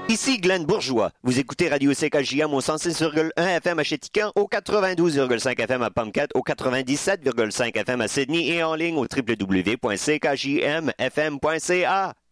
Ici Glenn Bourgeois. Vous écoutez Radio CKJM au 106,1 FM à Chétican, au 92,5 FM à Pomcat, au 97,5 FM à Sydney et en ligne au www.ckjmfm.ca.